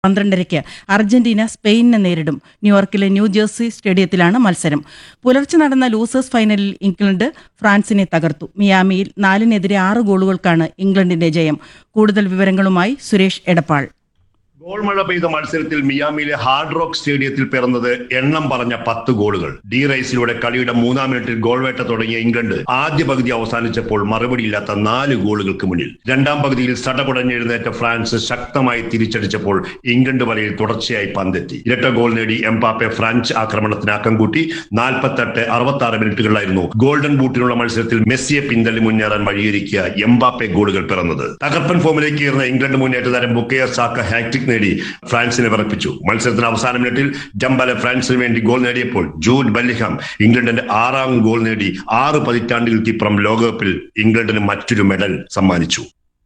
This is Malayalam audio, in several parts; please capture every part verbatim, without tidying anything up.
പന്ത്രണ്ടരയ്ക്ക് അർജന്റീന സ്പെയിനിനെ നേരിടും. ന്യൂയോർക്കിലെ ന്യൂ ജേഴ്സി സ്റ്റേഡിയത്തിലാണ് മത്സരം. പുലർച്ചെ നടന്ന ലൂസേഴ്സ് ഫൈനലിൽ ഇംഗ്ലണ്ട് ഫ്രാൻസിനെ തകർത്തു. മിയാമിയിൽ നാലിനെതിരെ ആറ് ഗോളുകൾക്കാണ് ഇംഗ്ലണ്ടിന്റെ ജയം. കൂടുതൽ വിവരങ്ങളുമായി സുരേഷ് എടപ്പാൾ. ഗോൾ മഴ പെയ്ത മത്സരത്തിൽ മിയാമിയിലെ ഹാർഡ് റോക്ക് സ്റ്റേഡിയത്തിൽ പിറന്നത് എണ്ണം പറഞ്ഞ പത്ത് ഗോളുകൾ. ഡി റൈസിലൂടെ കളിയുടെ മൂന്നാം മിനിറ്റിൽ ഗോൾവേട്ട തുടങ്ങിയ ഇംഗ്ലണ്ട് ആദ്യ പകുതി അവസാനിച്ചപ്പോൾ മറുപടിയില്ലാത്ത നാല് ഗോളുകൾക്ക് മുന്നിൽ. രണ്ടാം പകുതിയിൽ സടകുടഞ്ഞെഴുന്നേറ്റ ഫ്രാൻസ് ശക്തമായി തിരിച്ചടിച്ചപ്പോൾ ഇംഗ്ലണ്ട് വലയിൽ തുടർച്ചയായി പന്തെത്തി. ഇരട്ട ഗോൾ നേടി എംബാപ്പെ ഫ്രഞ്ച് ആക്രമണത്തിന് ആക്കം കൂട്ടി. നാൽപ്പത്തെട്ട് അറുപത്തി ആറ് മിനിറ്റുകളിലായിരുന്നു ഗോൾഡൻ ബൂട്ടിനുള്ള മത്സരത്തിൽ മെസ്സിയെ പിന്തള്ളി മുന്നേറാൻ വഴിയൊരുക്കിയ എംബാപ്പെ ഗോളുകൾ പിറന്നത്. തകർപ്പൻ ഫോമിലേക്ക് കയറുന്ന ഇംഗ്ലണ്ട് മുന്നേറ്റ താരം ബുക്കയോ സാക്ക ഹാട്രിക് നേടി ഫ്രാൻസിനെ വിറപ്പിച്ചു. മത്സരത്തിന് അവസാന മിനിറ്റിൽ ഡംബലെ ഫ്രാൻസിന് വേണ്ടി ഗോൾ നേടിയപ്പോൾ ജൂഡ് ബെല്ലിംഗ്ഹാം ഇംഗ്ലണ്ടിന്റെ ആറാം ഗോൾ നേടി ആറ് പതിറ്റാണ്ടുകൾക്കിപ്പുറം ലോകകപ്പിൽ ഇംഗ്ലണ്ടിന് മറ്റൊരു മെഡൽ സമ്മാനിച്ചു.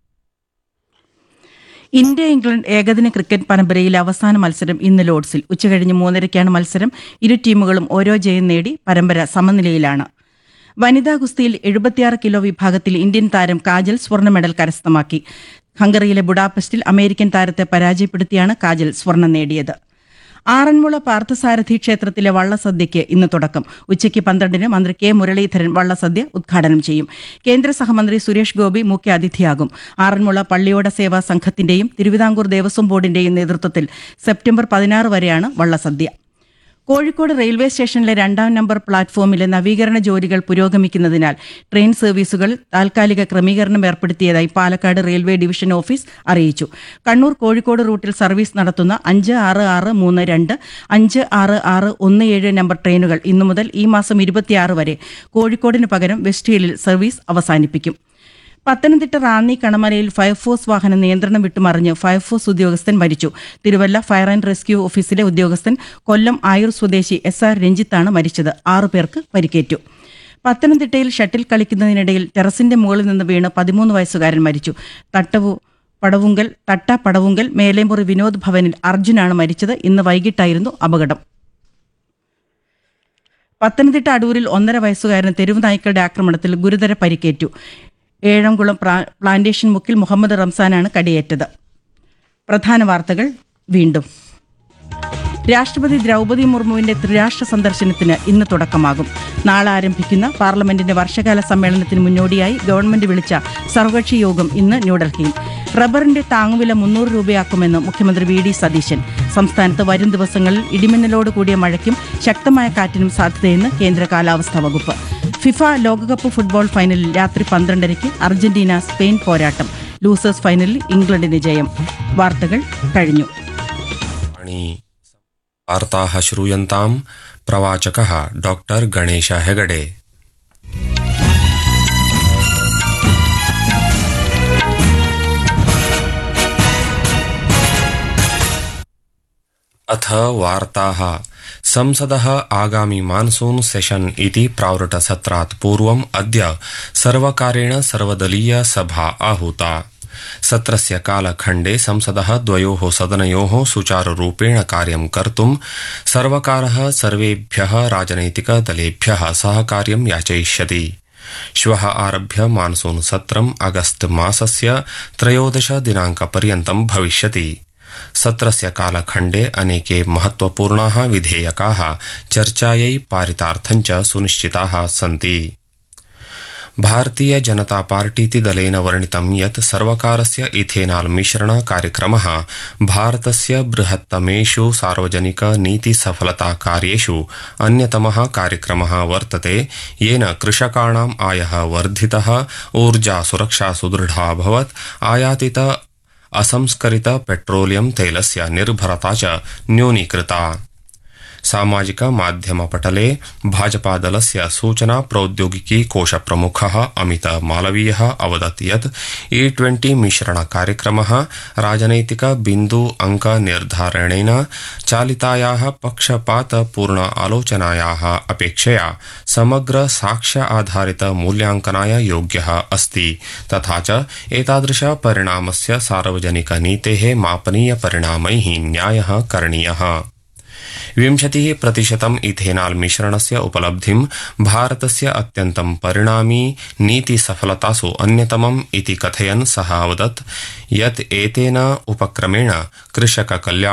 ഇന്ത്യ ഇംഗ്ലണ്ട് ഏകദിന ക്രിക്കറ്റ് പരമ്പരയിലെ അവസാന മത്സരം ഇന്ന് ലോർഡ്സിൽ. ഉച്ചകഴിഞ്ഞ് മൂന്നരയ്ക്കാണ് മത്സരം. ഇരു ടീമുകളും ഓരോ ജയം നേടി പരമ്പര സമനിലയിലാണ്. വനിതാ ഗുസ്തിയിൽ എഴുപത്തിയാറ് കിലോ വിഭാഗത്തിൽ ഇന്ത്യൻ താരം കാജൽ സ്വർണ്ണ മെഡൽ കരസ്ഥമാക്കി. ഹംഗറിയിലെ ബുഡാപെസ്റ്റിൽ അമേരിക്കൻ താരത്തെ പരാജയപ്പെടുത്തിയാണ് കാജൽ സ്വർണം നേടിയത്. ആറന്മുള പാർത്ഥസാരഥി ക്ഷേത്രത്തിലെ വള്ളസദ്യയ്ക്ക് ഇന്ന് തുടക്കം. ഉച്ചയ്ക്ക് പന്ത്രണ്ടിന് മന്ത്രി കെ മുരളീധരൻ വള്ളസദ്യ ഉദ്ഘാടനം ചെയ്യും. കേന്ദ്ര സഹമന്ത്രി സുരേഷ് ഗോപി മുഖ്യ അതിഥിയാകും. ആറന്മുള പള്ളിയോട സേവാ സംഘത്തിന്റെയും തിരുവിതാംകൂർ ദേവസ്വം ബോർഡിന്റെയും നേതൃത്വത്തിൽ സെപ്റ്റംബർ പതിനാറ് വരെയാണ് വള്ളസദ്യ. കോഴിക്കോട് റെയിൽവേ സ്റ്റേഷനിലെ രണ്ടാം നമ്പർ പ്ലാറ്റ്ഫോമിലെ നവീകരണ ജോലികൾ പുരോഗമിക്കുന്നതിനാൽ ട്രെയിൻ സർവീസുകൾ താൽക്കാലിക ക്രമീകരണം ഏർപ്പെടുത്തിയതായി പാലക്കാട് റെയിൽവേ ഡിവിഷൻ ഓഫീസ് അറിയിച്ചു. കണ്ണൂർ കോഴിക്കോട് റൂട്ടിൽ സർവീസ് നടത്തുന്ന അഞ്ച് ആറ് ആറ് മൂന്ന് രണ്ട് അഞ്ച് ആറ് ആറ് ഒന്ന് ഏഴ് നമ്പർ ട്രെയിനുകൾ ഇന്നു മുതൽ ഈ മാസം ഇരുപത്തിയാറ് വരെ കോഴിക്കോടിന് പകരം വെസ്റ്റ് ഹില്ലിൽ സർവീസ് അവസാനിപ്പിക്കും. പത്തനംതിട്ട റാന്നി കണമലയിൽ ഫയർഫോഴ്സ് വാഹനം നിയന്ത്രണം വിട്ടുമറിഞ്ഞ് ഫയർഫോഴ്സ് ഉദ്യോഗസ്ഥൻ മരിച്ചു. തിരുവല്ല ഫയർ ആൻഡ് റെസ്ക്യൂ ഓഫീസിലെ ഉദ്യോഗസ്ഥൻ കൊല്ലം ആയൂർ സ്വദേശി എസ് ആർ രഞ്ജിത്താണ് മരിച്ചത്. ആറുപേർക്ക് പരിക്കേറ്റു. പത്തനംതിട്ടയിൽ ഷട്ടിൽ കളിക്കുന്നതിനിടയിൽ ടെറസിന്റെ മുകളിൽ നിന്ന് വീണ് പതിമൂന്ന് വയസ്സുകാരൻ മരിച്ചു. തട്ടവു പടവുങ്കൽ തട്ട പടവുങ്കൽ മേലേമുറി വിനോദ് ഭവനിൽ അർജുനാണ് മരിച്ചത്. ഇന്ന് വൈകിട്ടായിരുന്നു അപകടം. പത്തനംതിട്ട അടൂരിൽ ഒന്നര വയസ്സുകാരന് തെരുവ് നായ്ക്കളുടെ ആക്രമണത്തിൽ ഗുരുതര പരിക്കേറ്റു. ഏഴംകുളം പ്ലാന്റേഷൻ മുക്കിൽ മുഹമ്മദ് റംസാനാണ് കടിയേറ്റത്. പ്രധാന വാർത്തകൾ വീണ്ടും. രാഷ്ട്രപതി ദ്രൗപദി മുർമുവിന്റെ ത്രിരാഷ്ട്ര സന്ദർശനത്തിന് ഇന്ന് തുടക്കമാകും. നാളെ ആരംഭിക്കുന്ന പാർലമെന്റിന്റെ വർഷകാല സമ്മേളനത്തിന് മുന്നോടിയായി ഗവൺമെന്റ് വിളിച്ച സർവകക്ഷി യോഗം ഇന്ന് ന്യൂഡൽഹിയിൽ. റബ്ബറിന്റെ താങ്ങുവില മുന്നൂറ് രൂപയാക്കുമെന്ന് മുഖ്യമന്ത്രി വി ഡി സതീശൻ. സംസ്ഥാനത്ത് വരും ദിവസങ്ങളിൽ ഇടിമിന്നലോട് കൂടിയ മഴയ്ക്കും ശക്തമായ കാറ്റിനും സാധ്യതയെന്ന് കേന്ദ്ര കാലാവസ്ഥാ വകുപ്പ്. ഫിഫ ലോകകപ്പ് ഫുട്ബോൾ ഫൈനലിൽ രാത്രി പന്ത്രണ്ടരയ്ക്ക് അർജന്റീന സ്പെയിൻ പോരാട്ടം. ലൂസേഴ്സ് ഫൈനലിൽ ഇംഗ്ലണ്ടിന് ജയം. വാർത്തകൾ കഴിഞ്ഞു. वार्ताः श्रूयन्तां प्रवाचकः डॉक्टर गणेश हेगडे। अथ वार्ताः। संसदः आगामि मानसून सेशन इति प्रावृटसत्रात् पूर्वम् अद्य सर्वकारेण सर्वदलीय सभा आहूता। सत्रस्य कालखण्डे संसदः द्वयोः सदनयोः सुचारुरूपेण कार्यं कर्तुं सर्वकारः सर्वेभ्यः राजनैतिकदलेभ्यः सहकार्यं याचयिष्यति। श्वः आरभ्य मानसून सत्रम् अगस्त मासस्य त्रयोदश दिनाङ्कपर्यन्तं भविष्यति। सत्रस्य कालखण्डे अनेके महत्वपूर्णाः विधेयकाः चर्चायै पारितार्थञ्च सुनिश्चिताः सन्ति। भारतीय जनता पार्टीति दलेन वर्णितं यत् सर्वकारस्य इथेनाल मिश्रण कार्यक्रमः भारतस्य बृहत्तमेषु सार्वजनिक नीति सफलता कार्येषु अन्यतमः कार्यक्रमः वर्तते, येन कृषकाणाम् आयः वर्धितः, ऊर्जा सुरक्षा सुदृढा अभवत्, आयातित असंस्करित पेट्रोलियम तैलस्य निर्भरता च न्यूनीकृता। सामाजिक माध्यम पटले भाजपा दलस्य सूचना प्रौद्योगिकी कोश प्रमुखः अमित मालवीयः अवदत् यत् ई ट्वेंटी मिश्रण कार्यक्रमः राजनैतिक बिन्दु अंक निर्धारणेन चालितायाः पक्षपातपूर्ण आलोचनायाः अपेक्षया समग्र साक्ष्य आधारित मूल्यांकनाय योग्यः अस्ति, तथा च एतादृश परिणामस्य सार्वजनिक नीतेः मापनीय परिणामैः न्यायः करणीयः। विंशतिः प्रतिशतम् इथेनाल मिश्रणस्य उपलब्धिं भारतस्य अत्यन्तं परिणामी नीति सफलतासु अन्यतमम् इति कथयन् सः अवदत् यत् एतेन उपक्रमेण कृषक कल्याण